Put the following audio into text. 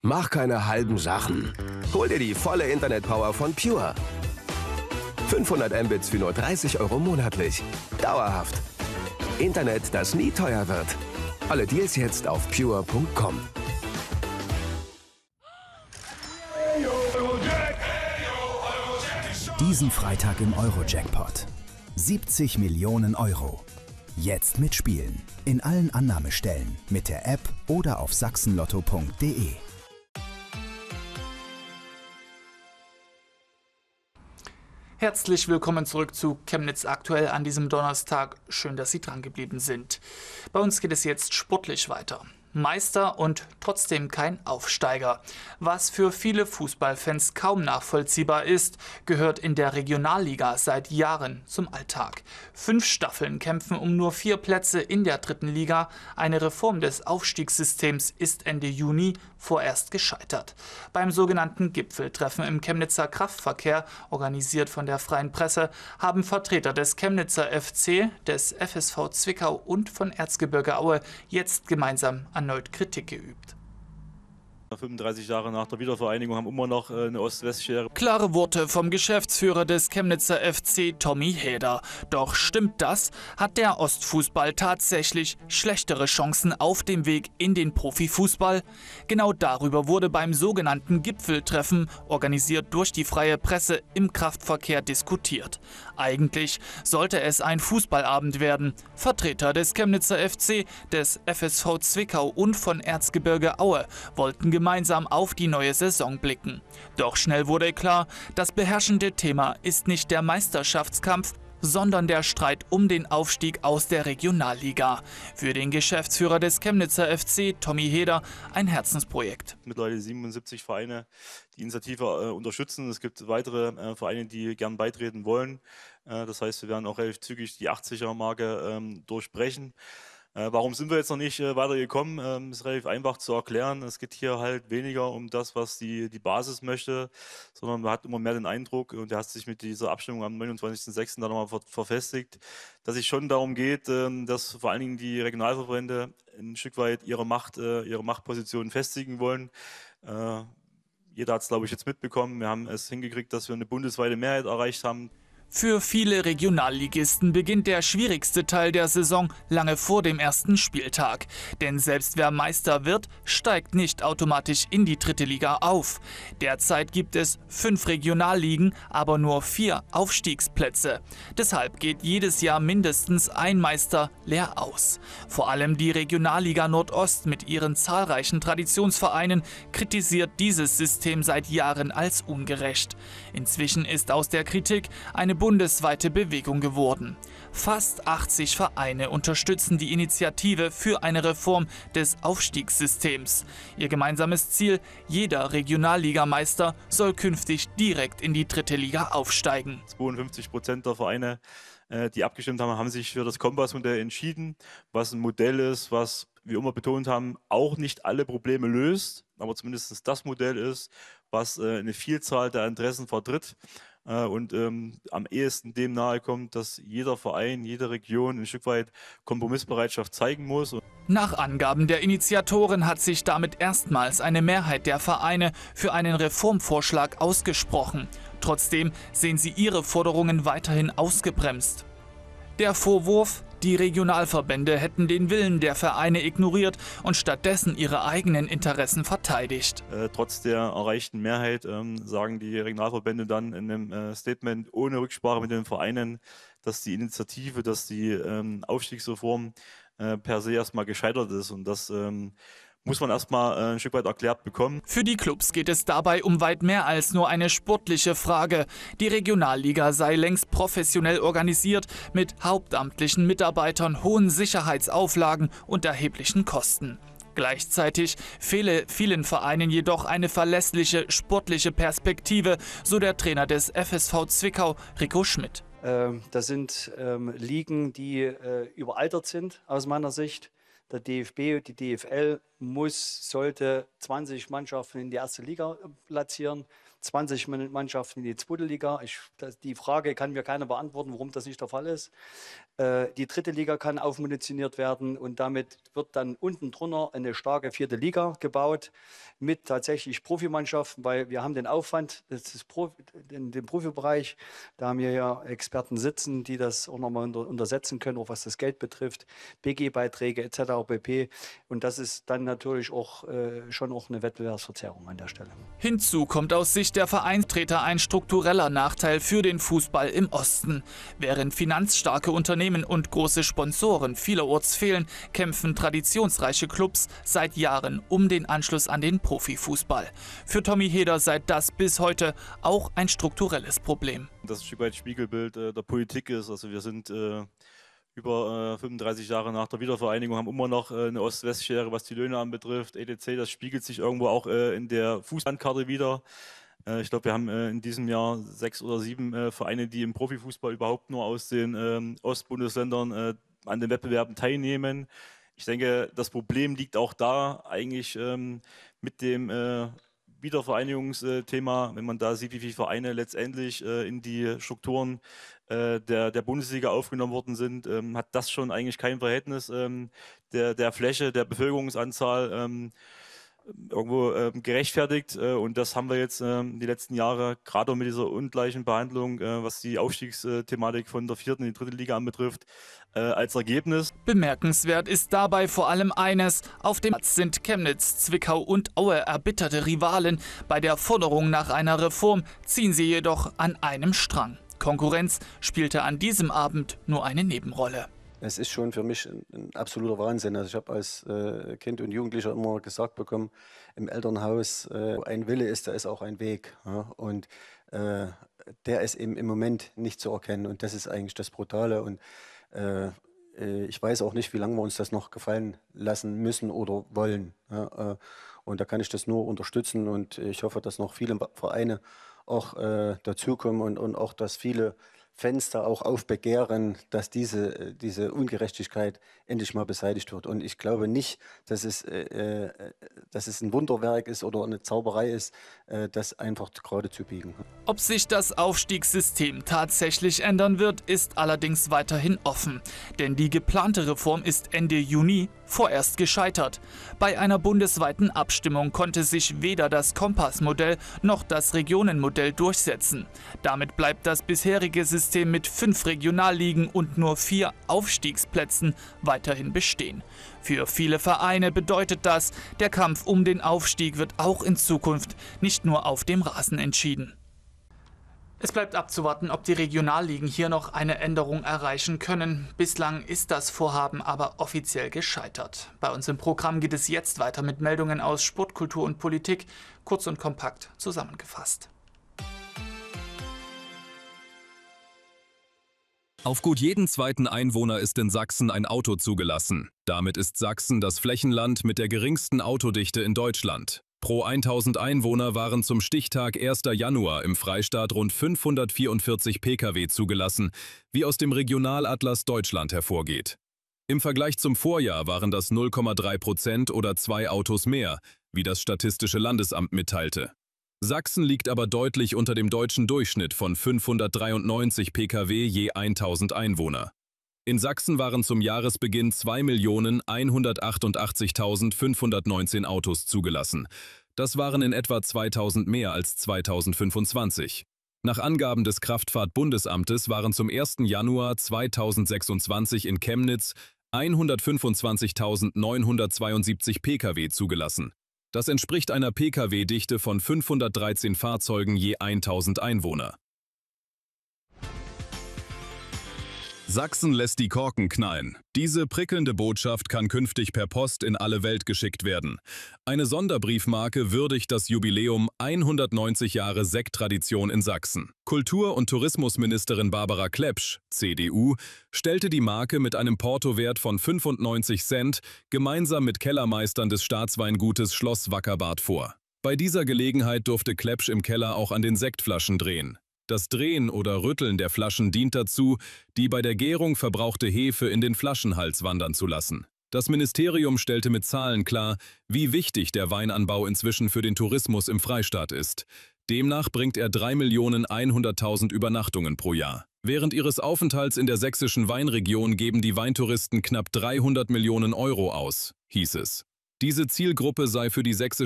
Mach keine halben Sachen. Hol dir die volle Internetpower von Pure. 500 Mbits für nur 30 € monatlich. Dauerhaft. Internet, das nie teuer wird. Alle Deals jetzt auf pure.com. Diesen Freitag im Euro-Jackpot. 70 Millionen €. Jetzt mitspielen. In allen Annahmestellen, mit der App oder auf sachsenlotto.de. Herzlich willkommen zurück zu Chemnitz aktuell an diesem Donnerstag. Schön, dass Sie dran geblieben sind. Bei uns geht es jetzt sportlich weiter. Meister und trotzdem kein Aufsteiger. Was für viele Fußballfans kaum nachvollziehbar ist, gehört in der Regionalliga seit Jahren zum Alltag. 5 Staffeln kämpfen um nur 4 Plätze in der 3. Liga. Eine Reform des Aufstiegssystems ist Ende Juni vorerst gescheitert. Beim sogenannten Gipfeltreffen im Chemnitzer Kraftverkehr, organisiert von der Freien Presse, haben Vertreter des Chemnitzer FC, des FSV Zwickau und von Erzgebirge Aue jetzt gemeinsam erneut Kritik geübt. 35 Jahre nach der Wiedervereinigung haben immer noch eine Ost-West-Schere. Klare Worte vom Geschäftsführer des Chemnitzer FC, Tommy Heder. Doch stimmt das? Hat der Ostfußball tatsächlich schlechtere Chancen auf dem Weg in den Profifußball? Genau darüber wurde beim sogenannten Gipfeltreffen, organisiert durch die Freie Presse, im Kraftverkehr diskutiert. Eigentlich sollte es ein Fußballabend werden. Vertreter des Chemnitzer FC, des FSV Zwickau und von Erzgebirge Aue wollten gemeinsam auf die neue Saison blicken. Doch schnell wurde klar, das beherrschende Thema ist nicht der Meisterschaftskampf, sondern der Streit um den Aufstieg aus der Regionalliga. Für den Geschäftsführer des Chemnitzer FC, Tommy Heder, ein Herzensprojekt. Mittlerweile 77 Vereine, die Initiative unterstützen. Es gibt weitere Vereine, die gern beitreten wollen. Das heißt, wir werden auch relativ zügig die 80er-Marke durchbrechen. Warum sind wir jetzt noch nicht weitergekommen? Ist relativ einfach zu erklären. Es geht hier halt weniger um das, was die Basis möchte, sondern man hat immer mehr den Eindruck, und der hat sich mit dieser Abstimmung am 29.06. dann nochmal verfestigt, dass es schon darum geht, dass vor allen Dingen die Regionalverbände ein Stück weit ihre Machtposition festigen wollen. Jeder hat es, glaube ich, jetzt mitbekommen. Wir haben es hingekriegt, dass wir eine bundesweite Mehrheit erreicht haben. Für viele Regionalligisten beginnt der schwierigste Teil der Saison lange vor dem ersten Spieltag. Denn selbst wer Meister wird, steigt nicht automatisch in die 3. Liga auf. Derzeit gibt es 5 Regionalligen, aber nur 4 Aufstiegsplätze. Deshalb geht jedes Jahr mindestens ein Meister leer aus. Vor allem die Regionalliga Nordost mit ihren zahlreichen Traditionsvereinen kritisiert dieses System seit Jahren als ungerecht. Inzwischen ist aus der Kritik eine bundesweite Bewegung geworden. Fast 80 Vereine unterstützen die Initiative für eine Reform des Aufstiegssystems. Ihr gemeinsames Ziel: jeder Regionalligameister soll künftig direkt in die 3. Liga aufsteigen. 52% der Vereine, die abgestimmt haben, haben sich für das Kompassmodell entschieden, was ein Modell ist, was, wie wir immer betont haben, auch nicht alle Probleme löst, aber zumindest das Modell ist, was eine Vielzahl der Interessen vertritt. Und am ehesten dem nahe kommt, dass jeder Verein, jede Region ein Stück weit Kompromissbereitschaft zeigen muss. Nach Angaben der Initiatoren hat sich damit erstmals eine Mehrheit der Vereine für einen Reformvorschlag ausgesprochen. Trotzdem sehen sie ihre Forderungen weiterhin ausgebremst. Der Vorwurf: die Regionalverbände hätten den Willen der Vereine ignoriert und stattdessen ihre eigenen Interessen verteidigt. Trotz der erreichten Mehrheit sagen die Regionalverbände dann in einem Statement ohne Rücksprache mit den Vereinen, dass die Initiative, dass die Aufstiegsreform per se erstmal gescheitert ist, und das muss man erstmal ein Stück weit erklärt bekommen. Für die Clubs geht es dabei um weit mehr als nur eine sportliche Frage. Die Regionalliga sei längst professionell organisiert, mit hauptamtlichen Mitarbeitern, hohen Sicherheitsauflagen und erheblichen Kosten. Gleichzeitig fehle vielen Vereinen jedoch eine verlässliche sportliche Perspektive, so der Trainer des FSV Zwickau, Rico Schmidt. Das sind Ligen, die überaltert sind aus meiner Sicht. Der DFB, die DFL sollte 20 Mannschaften in die erste Liga platzieren, 20 Mannschaften in die zweite Liga. Die Frage kann mir keiner beantworten, warum das nicht der Fall ist. Die dritte Liga kann aufmunitioniert werden und damit wird dann unten drunter eine starke vierte Liga gebaut mit tatsächlich Profimannschaften, weil wir haben den Aufwand, das ist in dem Profibereich, da haben wir ja Experten sitzen, die das auch nochmal untersetzen können, auch was das Geld betrifft, BG-Beiträge etc. pp. Und das ist dann natürlich auch schon auch eine Wettbewerbsverzerrung an der Stelle. Hinzu kommt aus Sicht der Vereinstreter ein struktureller Nachteil für den Fußball im Osten. Während finanzstarke Unternehmen und große Sponsoren vielerorts fehlen, kämpfen traditionsreiche Clubs seit Jahren um den Anschluss an den Profifußball. Für Tommy Heder sei das bis heute auch ein strukturelles Problem. Das ein Stück weit Spiegelbild der Politik ist. Also wir sind über 35 Jahre nach der Wiedervereinigung, haben immer noch eine Ost-West-Schere, was die Löhne anbetrifft, etc. Das spiegelt sich irgendwo auch in der Fußballkarte wieder. Ich glaube, wir haben in diesem Jahr 6 oder 7 Vereine, die im Profifußball überhaupt nur aus den Ostbundesländern an den Wettbewerben teilnehmen. Ich denke, das Problem liegt auch da eigentlich mit dem Wiedervereinigungsthema, wenn man da sieht, wie viele Vereine letztendlich in die Strukturen der Bundesliga aufgenommen worden sind, hat das schon eigentlich kein Verhältnis der Fläche, der Bevölkerungsanzahl irgendwo gerechtfertigt. Und das haben wir jetzt die letzten Jahre, gerade mit dieser ungleichen Behandlung, was die Aufstiegsthematik von der 4. in die 3. Liga anbetrifft, als Ergebnis. Bemerkenswert ist dabei vor allem eines: Auf dem Platz sind Chemnitz, Zwickau und Aue erbitterte Rivalen. Bei der Forderung nach einer Reform ziehen sie jedoch an einem Strang. Konkurrenz spielte an diesem Abend nur eine Nebenrolle. Es ist schon für mich ein absoluter Wahnsinn. Also ich habe als Kind und Jugendlicher immer gesagt bekommen, im Elternhaus, wo ein Wille ist, da ist auch ein Weg. Ja? Und der ist eben im Moment nicht zu erkennen. Und das ist eigentlich das Brutale. Und ich weiß auch nicht, wie lange wir uns das noch gefallen lassen müssen oder wollen. Ja? Und da kann ich das nur unterstützen. Und ich hoffe, dass noch viele Vereine auch dazukommen und auch, dass viele Fans da auch aufbegehren, dass diese Ungerechtigkeit endlich mal beseitigt wird. Und ich glaube nicht, dass es ein Wunderwerk ist oder eine Zauberei ist, das einfach gerade zu biegen. Ob sich das Aufstiegssystem tatsächlich ändern wird, ist allerdings weiterhin offen. Denn die geplante Reform ist Ende Juni vorerst gescheitert. Bei einer bundesweiten Abstimmung konnte sich weder das Kompassmodell noch das Regionenmodell durchsetzen. Damit bleibt das bisherige System mit 5 Regionalligen und nur 4 Aufstiegsplätzen weiterhin bestehen. Für viele Vereine bedeutet das, der Kampf um den Aufstieg wird auch in Zukunft nicht nur auf dem Rasen entschieden. Es bleibt abzuwarten, ob die Regionalligen hier noch eine Änderung erreichen können. Bislang ist das Vorhaben aber offiziell gescheitert. Bei uns im Programm geht es jetzt weiter mit Meldungen aus Sport, Kultur und Politik, kurz und kompakt zusammengefasst. Auf gut jeden zweiten Einwohner ist in Sachsen ein Auto zugelassen. Damit ist Sachsen das Flächenland mit der geringsten Autodichte in Deutschland. Pro 1000 Einwohner waren zum Stichtag 1. Januar im Freistaat rund 544 Pkw zugelassen, wie aus dem Regionalatlas Deutschland hervorgeht. Im Vergleich zum Vorjahr waren das 0,3% oder 2 Autos mehr, wie das Statistische Landesamt mitteilte. Sachsen liegt aber deutlich unter dem deutschen Durchschnitt von 593 Pkw je 1000 Einwohner. In Sachsen waren zum Jahresbeginn 2.188.519 Autos zugelassen. Das waren in etwa 2000 mehr als 2025. Nach Angaben des Kraftfahrt-Bundesamtes waren zum 1. Januar 2026 in Chemnitz 125.972 Pkw zugelassen. Das entspricht einer Pkw-Dichte von 513 Fahrzeugen je 1000 Einwohner. Sachsen lässt die Korken knallen. Diese prickelnde Botschaft kann künftig per Post in alle Welt geschickt werden. Eine Sonderbriefmarke würdigt das Jubiläum 190 Jahre Sekttradition in Sachsen. Kultur- und Tourismusministerin Barbara Klepsch, CDU, stellte die Marke mit einem Portowert von 95 Cent gemeinsam mit Kellermeistern des Staatsweingutes Schloss Wackerbad vor. Bei dieser Gelegenheit durfte Klepsch im Keller auch an den Sektflaschen drehen. Das Drehen oder Rütteln der Flaschen dient dazu, die bei der Gärung verbrauchte Hefe in den Flaschenhals wandern zu lassen. Das Ministerium stellte mit Zahlen klar, wie wichtig der Weinanbau inzwischen für den Tourismus im Freistaat ist. Demnach bringt er 3.100.000 Übernachtungen pro Jahr. Während ihres Aufenthalts in der sächsischen Weinregion geben die Weintouristen knapp 300 Millionen Euro aus, hieß es. Diese Zielgruppe sei für die sächsische